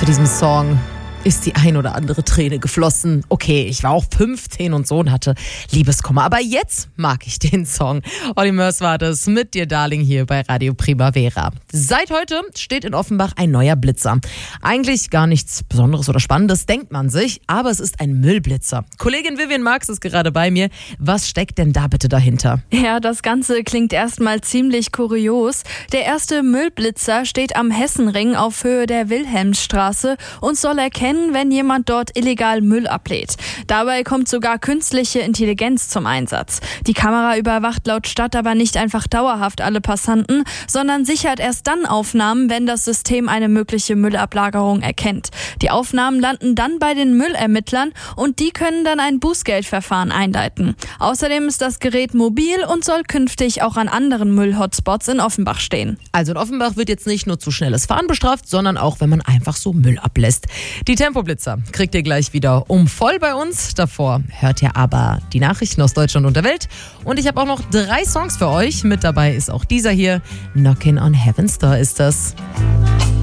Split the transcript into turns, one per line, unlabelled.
Zu diesem Song ist die ein oder andere Träne geflossen. Okay, ich war auch 15 und so und hatte Liebeskummer. Aber jetzt mag ich den Song. Olli Mörs war das mit dir, Darling, hier bei Radio Primavera. Seit heute steht in Offenbach ein neuer Blitzer. Eigentlich gar nichts Besonderes oder Spannendes, denkt man sich, aber es ist ein Müllblitzer. Kollegin Vivian Marx ist gerade bei mir. Was steckt denn da bitte dahinter?
Ja, das Ganze klingt erstmal ziemlich kurios. Der erste Müllblitzer steht am Hessenring auf Höhe der Wilhelmstraße und soll erkennen, wenn jemand dort illegal Müll ablädt. Dabei kommt sogar künstliche Intelligenz zum Einsatz. Die Kamera überwacht laut Stadt aber nicht einfach dauerhaft alle Passanten, sondern sichert erst dann Aufnahmen, wenn das System eine mögliche Müllablagerung erkennt. Die Aufnahmen landen dann bei den Müllermittlern und die können dann ein Bußgeldverfahren einleiten. Außerdem ist das Gerät mobil und soll künftig auch an anderen Müll-Hotspots in Offenbach stehen.
Also in Offenbach wird jetzt nicht nur zu schnelles Fahren bestraft, sondern auch, wenn man einfach so Müll ablässt. Die Tempoblitzer kriegt ihr gleich wieder voll bei uns. Davor hört ihr aber die Nachrichten aus Deutschland und der Welt. Und ich habe auch noch 3 Songs für euch. Mit dabei ist auch dieser hier. Knockin' on Heaven's Door ist das.